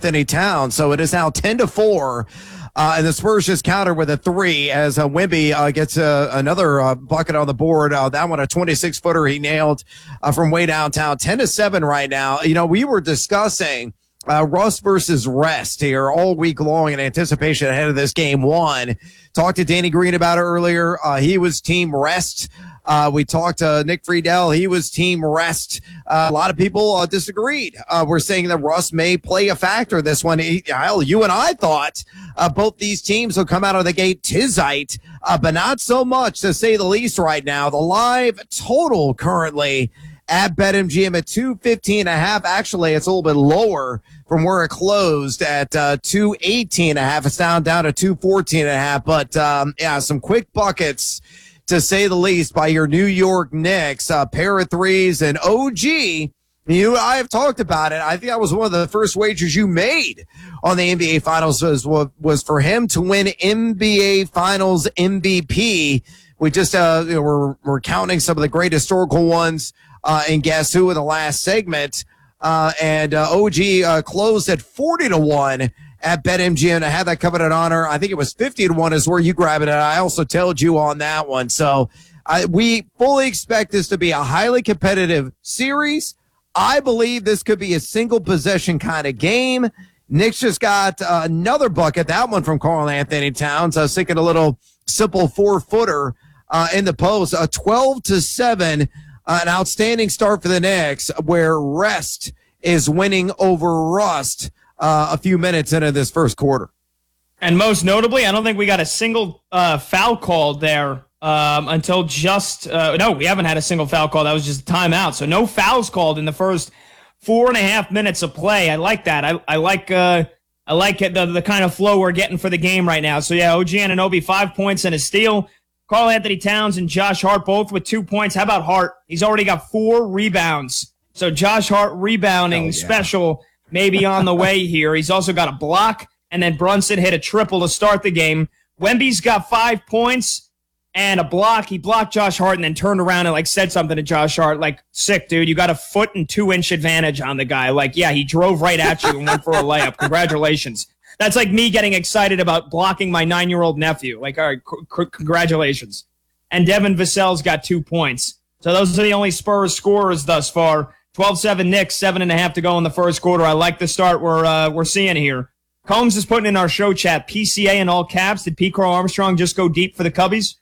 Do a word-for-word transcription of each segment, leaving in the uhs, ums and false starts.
Anthony Towns. So it is now ten to four. Uh, and the Spurs just counter with a three as uh, Wemby uh, gets uh, another uh, bucket on the board. Uh, that one, a twenty-six footer he nailed uh, from way downtown. ten to seven right now. You know, we were discussing uh, Russ versus rest here all week long in anticipation ahead of this game one. Talked to Danny Green about it earlier. Uh, he was team rest. Uh, we talked to Nick Friedel. He was team rest. Uh, a lot of people uh, disagreed. Uh, we're saying that Russ may play a factor this one. He, hell, you and I thought uh, both these teams will come out of the gate tizite, uh, but not so much, to say the least, right now. The live total currently at BetMGM at two fifteen and a half. Actually, it's a little bit lower from where it closed at uh, two eighteen and a half. It's down down to two fourteen and a half. But um, yeah, some quick buckets, to say the least, by your New York Knicks. A pair of threes, and O G, you and I have talked about it. I think that was one of the first wagers you made on the N B A Finals, was, was for him to win N B A Finals M V P. We just, uh, you know, we're, we're counting some of the great historical ones, uh, and Guess Who in the last segment. Uh, and, uh, O G, uh, closed at forty to one at BetMGM. I had that coveted honor. I think it was fifty to one is where you grab it. And I also told you on that one. So I, we fully expect this to be a highly competitive series. I believe this could be a single possession kind of game. Knicks just got uh, another bucket, that one from Karl Anthony Towns. I was thinking a little simple four footer uh, in the post, a twelve to seven, uh, an outstanding start for the Knicks, where rest is winning over rust Uh, a few minutes into this first quarter. And most notably, I don't think we got a single uh, foul called there um, until just, uh, no, we haven't had a single foul call. That was just a timeout. So no fouls called in the first four and a half minutes of play. I like that. I, I like uh, I like the, the kind of flow we're getting for the game right now. So yeah, O G Anunoby, five points and a steal. Karl Anthony Towns and Josh Hart both with two points. How about Hart? He's already got four rebounds. So Josh Hart rebounding oh, yeah. special maybe on the way here. He's also got a block, and then Brunson hit a triple to start the game. Wemby's got five points and a block. He blocked Josh Hart and then turned around and like said something to Josh Hart, like, sick, dude. You got a foot and two inch advantage on the guy. Like, yeah, he drove right at you and went for a layup. Congratulations. That's like me getting excited about blocking my nine-year-old nephew. Like, all right, c- c- congratulations. And Devin Vassell's got two points. So those are the only Spurs scorers thus far. twelve seven Knicks, seven and a half to go in the first quarter. I like the start we're uh, we're seeing here. Combs is putting in our show chat, P C A in all caps. Did Pete Carl Armstrong just go deep for the Cubbies?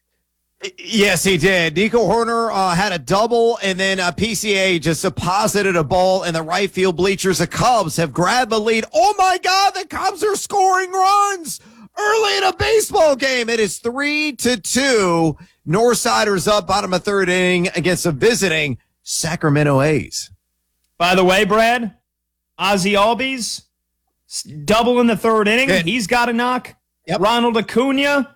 Yes, he did. Nico Horner uh, had a double, and then uh, P C A just deposited a ball in the right field bleachers. The Cubs have grabbed the lead. Oh, my God, the Cubs are scoring runs early in a baseball game. It is three to two. Northsiders up, bottom of third inning against the visiting Sacramento A's. By the way, Brad, Ozzy Albies, double in the third inning. Hit. He's got a knock. Yep. Ronald Acuna,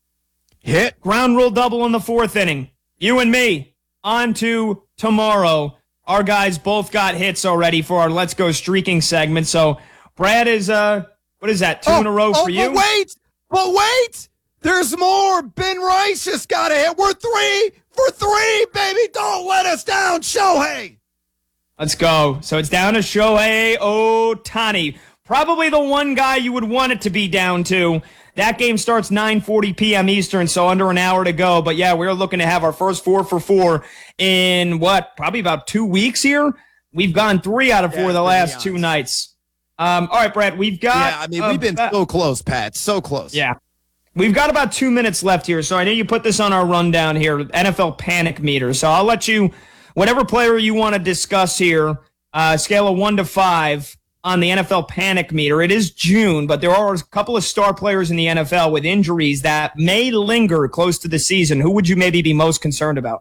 hit. Ground rule double in the fourth inning. You and me, on to tomorrow. Our guys both got hits already for our Let's Go Streaking segment. So Brad is, uh, what is that, two oh, in a row oh, for you? But wait, but wait, there's more. Ben Rice just got a hit. We're three for three, baby. Don't let us down, Shohei. Let's go. So it's down to Shohei Ohtani. Probably the one guy you would want it to be down to. That game starts nine forty p.m. Eastern, so under an hour to go. But yeah, we're looking to have our first four for four in what? Probably about two weeks here. We've gone three out of four yeah, the last two nights. Um, all right, Brad, we've got... Yeah, I mean, we've been uh, so close, Pat. So close. Yeah. We've got about two minutes left here, so I know you put this on our rundown here, N F L Panic Meter. So I'll let you... Whatever player you want to discuss here, uh, scale of one to five on the N F L Panic Meter. It is June, but there are a couple of star players in the N F L with injuries that may linger close to the season. Who would you maybe be most concerned about?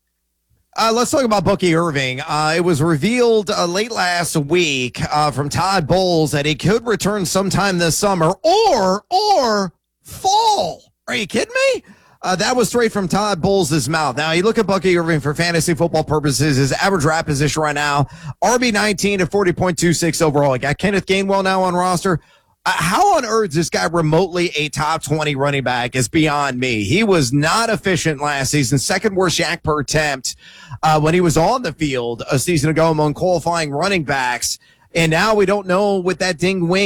Uh, let's talk about Bucky Irving. Uh, it was revealed uh, late last week uh, from Todd Bowles that he could return sometime this summer or or fall. Are you kidding me? Uh, that was straight from Todd Bowles' mouth. Now, you look at Bucky Irving for fantasy football purposes, his average draft position right now, R B nineteen at forty point two six overall. He got Kenneth Gainwell now on roster. Uh, how on earth is this guy remotely a top twenty running back is beyond me. He was not efficient last season, second worst yak per attempt uh, when he was on the field a season ago among qualifying running backs. And now we don't know with that ding wing